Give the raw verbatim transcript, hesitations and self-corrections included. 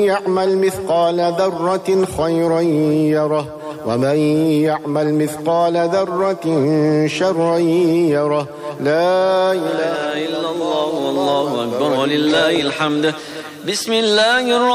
يعمل مثقال ذرة خيرا يره ومن يعمل مثقال ذرة شرا يره. لا إله إلا الله والله أكبر ولله الحمد. بسم الله الرحمن